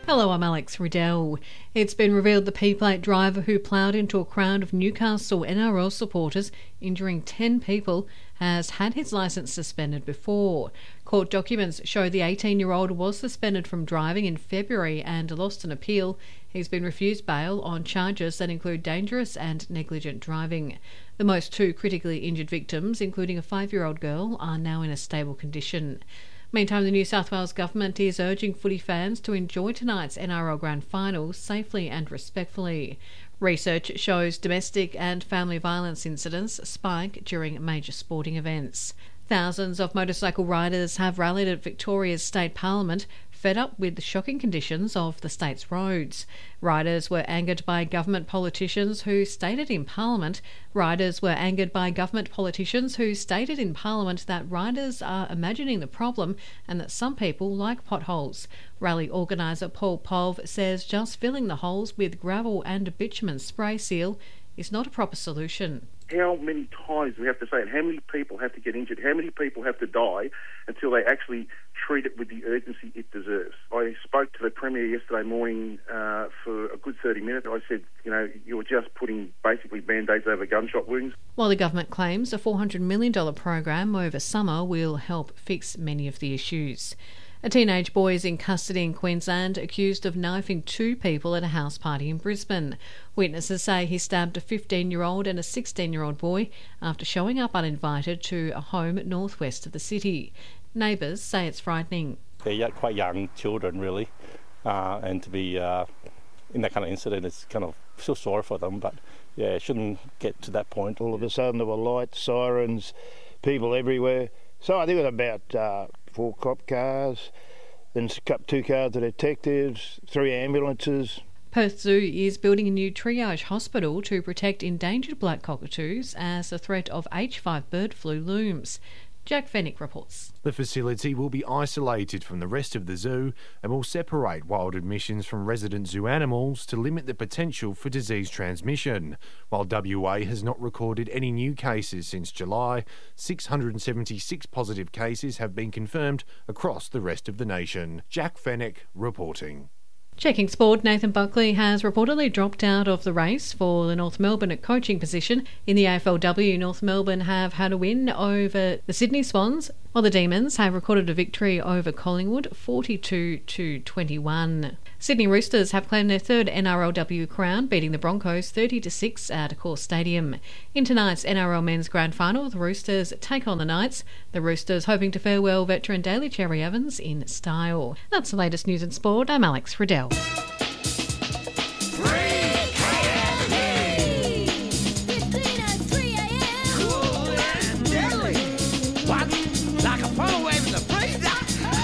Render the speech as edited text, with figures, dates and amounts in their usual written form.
Hello, I'm Alex Riddell. It's been revealed the P-plate driver who ploughed into a crowd of Newcastle NRL supporters, injuring 10 people, has had his licence suspended before. Court documents show the 18-year-old was suspended from driving in February and lost an appeal. He's been refused bail on charges that include dangerous and negligent driving. The most two critically injured victims, including a 5-year-old girl, are now in a stable condition. Meantime, the New South Wales Government is urging footy fans to enjoy tonight's NRL Grand Final safely and respectfully. Research shows domestic and family violence incidents spike during major sporting events. Thousands of motorcycle riders have rallied at Victoria's State Parliament, fed up with the shocking conditions of the state's roads. Riders were angered by government politicians who stated in Parliament that riders are imagining the problem and that some people like potholes. Rally organiser Paul Pov says just filling the holes with gravel and bitumen spray seal is not a proper solution. How many times do we have to say it? How many people have to get injured? How many people have to die until they actually treat it with the urgency it deserves? I spoke to the Premier yesterday morning for a good 30 minutes. I said, you're just putting basically band-aids over gunshot wounds. While the government claims a $400 million program over summer will help fix many of the issues. A teenage boy is in custody in Queensland, accused of knifing 2 people at a house party in Brisbane. Witnesses say he stabbed a 15-year-old and a 16-year-old boy after showing up uninvited to a home northwest of the city. Neighbours say it's frightening. They're quite young children, really, and to be in that kind of incident, it's kind of feel sorry for them, but yeah, it shouldn't get to that point. All of a sudden there were lights, sirens, people everywhere. So I think it was about 4 cop cars, then 2 cars of detectives, 3 ambulances. Perth Zoo is building a new triage hospital to protect endangered black cockatoos as the threat of H5 bird flu looms. Jack Fennick reports. The facility will be isolated from the rest of the zoo and will separate wild admissions from resident zoo animals to limit the potential for disease transmission. While WA has not recorded any new cases since July, 676 positive cases have been confirmed across the rest of the nation. Jack Fennick reporting. Checking sport, Nathan Buckley has reportedly dropped out of the race for the North Melbourne coaching position. In the AFLW, North Melbourne have had a win over the Sydney Swans, while the Demons have recorded a victory over Collingwood 42-21. Sydney Roosters have claimed their 3rd NRLW crown, beating the Broncos 30-6 at Accor Stadium. In tonight's NRL Men's Grand Final, the Roosters take on the Knights, the Roosters hoping to farewell veteran Daly Cherry Evans in style. That's the latest news and sport. I'm Alex Riddell.